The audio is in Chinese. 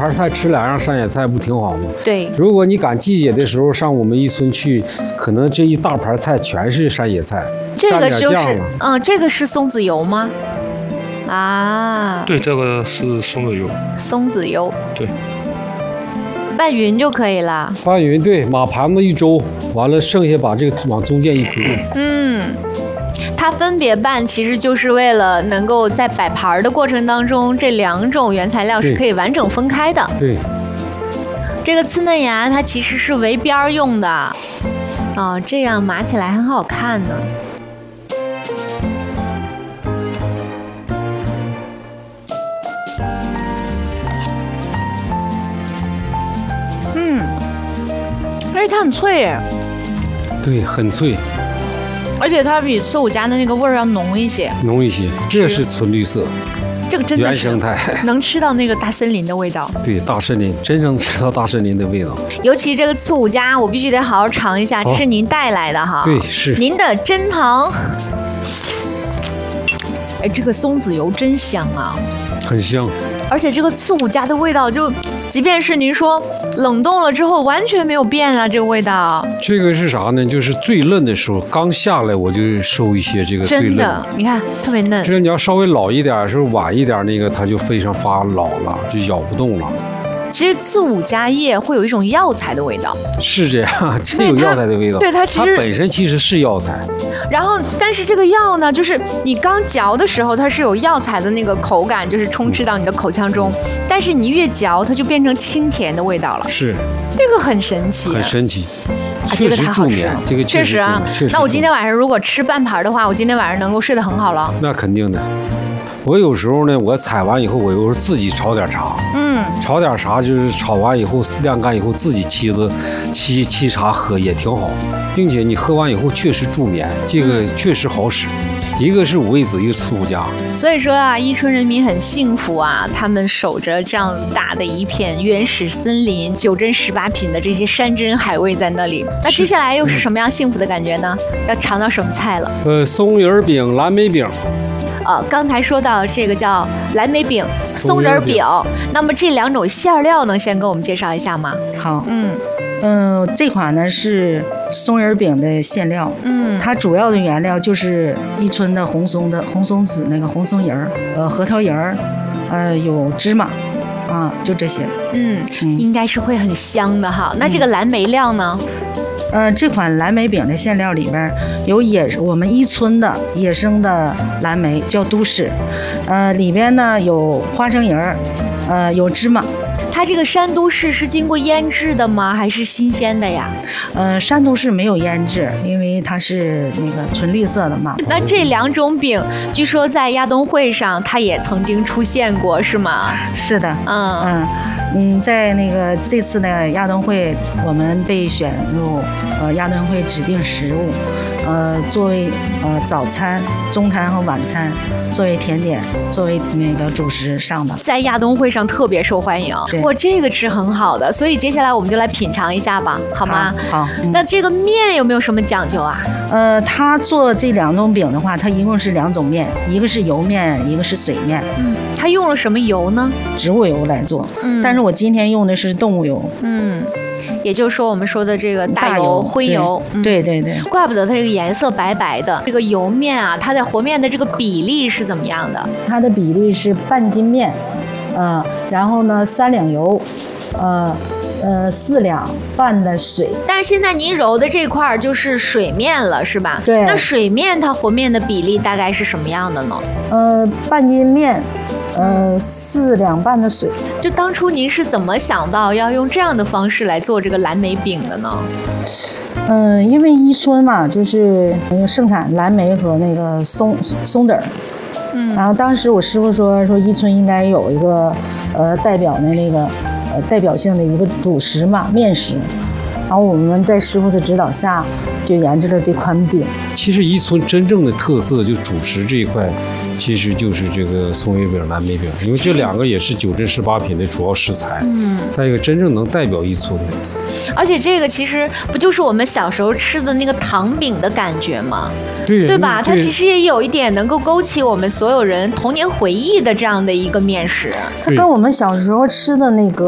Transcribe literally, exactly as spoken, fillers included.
盘菜吃两样山野菜不挺好吗？ 对， 如果你赶季节的时候上我们伊村去，可能这一大盘菜全是山野菜。 这个就是嗯，这个是松子油吗？啊， 对，这个是松子油。 松子油， 对， 拌匀就可以了。 拌匀，对，码盘子一周，完了剩下把这个往中间一推。 嗯。它分别拌，其实就是为了能够在摆盘的过程当中，这两种原材料是可以完整分开的。 对， 这个刺嫩芽它其实是围边用的，哦，这样码起来很好看呢。嗯，而且它很脆耶。 对，很脆。 而且它比四五家的那个味儿要浓一些， 浓一些，这是纯绿色， 这个真的原生态， 能吃到那个大森林的味道。 对，大森林，真正吃到大森林的味道。 尤其这个刺五加，我必须得好好尝一下，这是您带来的哈。 对，是您的珍藏。哎，这个松子油真香啊， 很香。 而且这个刺五加的味道就，即便是您说冷冻了之后，完全没有变啊，这个味道。 这个是啥呢？就是最嫩的时候，刚下来我就收一些这个最嫩。 真的，你看特别嫩。 这个你要稍微老一点，是晚一点，那个它就非常发老了，就咬不动了。 其实刺五加叶会有一种药材的味道， 是这样，真有药材的味道。 对它其实它本身其实是药材。 然后，但是这个药呢，就是你刚嚼的时候，它是有药材的那个口感，就是充斥到你的口腔中。但是你越嚼，它就变成清甜的味道了。 是， 这个很神奇， 很神奇。 啊、 确实助眠，这个确实啊。那我今天晚上如果吃半盘的话，我今天晚上能够睡得很好了。 那肯定的。我有时候呢，我采完以后，我有时候自己炒点茶，嗯，炒点茶就是炒完以后晾干以后自己沏子沏沏茶喝也挺好，并且你喝完以后确实助眠，这个确实好使。一个是五味子，一个是刺五加。 所以说啊，伊春人民很幸福啊，他们守着这样大的一片原始森林，九珍十八品的这些山珍海味在那里。那接下来又是什么样幸福的感觉呢？要尝到什么菜了？ 呃，松仁饼、蓝莓饼。 呃，刚才说到这个叫蓝莓饼、松仁饼，那么这两种馅料能先给我们介绍一下吗？ 好，嗯嗯、呃，这款呢是松仁饼的馅料，嗯，它主要的原料就是伊春的红松的红松子那个红松仁儿，呃，核桃仁儿，呃，有芝麻，啊，就这些。 嗯，嗯应该是会很香的哈。那这个蓝莓料呢？ 呃，这款蓝莓饼的馅料里边有野我们伊春的野生的蓝莓，叫都市，呃，里边呢有花生仁儿，呃，有芝麻。 它这个山都市是经过腌制的吗？还是新鲜的呀？ 呃，山都市没有腌制，因为它是那个纯绿色的嘛。 那这两种饼，据说在亚冬会上它也曾经出现过，是吗？ 是的， 嗯嗯嗯，在那个这次呢亚冬会，我们被选入呃亚冬会指定食物，呃，作为呃早餐、中餐和晚餐。作为甜点，作为那个主食上的， 在亚冬会上特别受欢迎。哇，这个是很好的，所以接下来我们就来品尝一下吧，好吗？ 好。好嗯、 那这个面有没有什么讲究啊？ 呃，它做这两种饼的话，它一共是两种面，一个是油面，一个是水面。 嗯，它用了什么油呢？ 植物油来做。嗯，但是我今天用的是动物油。 嗯。也就是说，我们说的这个大油、灰油， 对对对， 怪不得它这个颜色白白的。这个油面啊，它在和面的这个比例是怎么样的？ 它的比例是半斤面，呃，然后呢三两油，呃呃四两半的水。 但是现在您揉的这块就是水面了，是吧？ 对。 那水面它和面的比例大概是什么样的呢？ 呃，半斤面。呃，四两半的水。 就当初您是怎么想到要用这样的方式来做这个蓝莓饼的呢？ 嗯、呃，因为伊春嘛，就是那个盛产蓝莓和那个松松子儿。嗯。然后当时我师傅说说伊春应该有一个呃代表的那个呃代表性的一个主食嘛，面食。然后我们在师傅的指导下就研制了这款饼。 其实伊春真正的特色就主食这一块。其实就是这个松仁饼、蓝莓饼，因为这两个也是九珍十八品的主要食材。嗯，再一个真正能代表伊春的。 而且这个其实不就是我们小时候吃的那个糖饼的感觉吗？ 对， 对吧？它其实也有一点能够勾起我们所有人童年回忆的这样的一个面食。 它跟我们小时候吃的那个